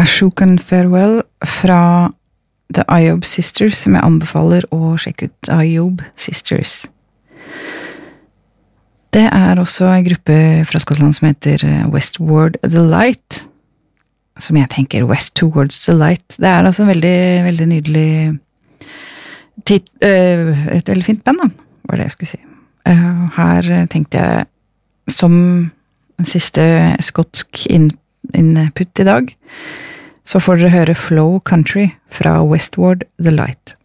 Shook and Farewell fra The Iob Sisters, som jeg anbefaler å sjekke ut. Iob Sisters. Det også en gruppe fra Skottland som heter Westward The Light, som jeg tenker West Towards The Light. Det altså veldig, veldig nydelig et veldig fint band, da, var det jeg skulle si. Her tenkte jeg som en siste skotsk input I dag, så får dere høre Flow Country fra Westward The Light.